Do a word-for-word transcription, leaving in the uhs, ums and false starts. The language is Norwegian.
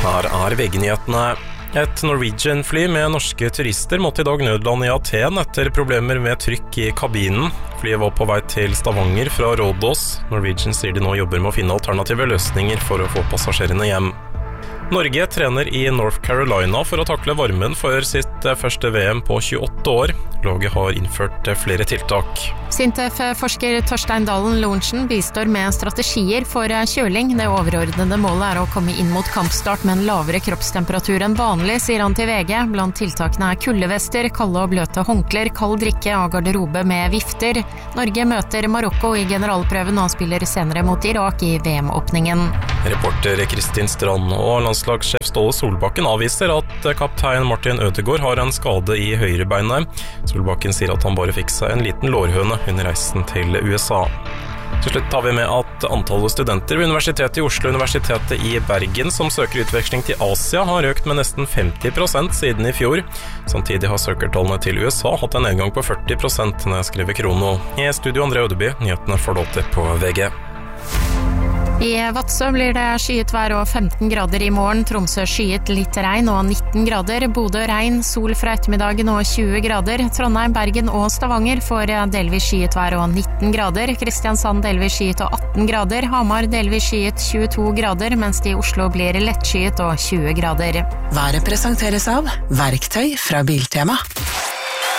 Her er V G-nyhetene. Et Norwegian-fly med norske turister måtte i dag nødlande i Aten etter problemer med trykk i kabinen. Flyet var på vei til Stavanger fra Rådås. Norwegian sier de nå jobber med å finne alternative løsninger for å få passasjerene hjem. Norge trener i North Carolina for å takle varmen for sitt første V M på tjueåtte år. Laget har innført flere tiltak. Sintef-forsker Torstein Dalen Lorentzen bistår med strategier for kjøling. Det overordnede målet er å komme inn mot kampstart med en lavere kroppstemperatur enn vanlig, sier han til V G. Blant tiltakene er kuldevester, kalde og bløte håndklær, kald drikke og garderobe med vifter. Norge møter Marokko i generalprøven og spiller senere mot Irak i V M-åpningen. Reporter Kristin Strand og landslagssjef Ståle Solbakken avviser at kaptein Martin Ødegaard har en skade i høyrebeinet. Solbakken sier at han bare fikk seg en liten lårhøne under reisen til U S A. Til slutt tar vi med at antallet studenter ved Universitetet i Oslo og Universitetet i Bergen som søker utveksling til Asia har økt med nesten femti prosent siden i fjor. Samtidig har søkertallene til U S A hatt en nedgang på førti prosent, når jeg skriver krono. I studio André Ødeby, nyhetene får du alltid på V G. I Vadsø blir det skyet vær og femten grader i morgen. Tromsø skyet litt regn og nitten grader. Bodø regn, sol fra ettermiddagen og tjue grader. Trondheim, Bergen og Stavanger får delvis skyet vær og nitten grader. Kristiansand delvis skyet og atten grader. Hamar delvis skyet tjueto grader, mens det i Oslo blir lettskyet og tjue grader. Været presenteres av Verktøy fra Biltema.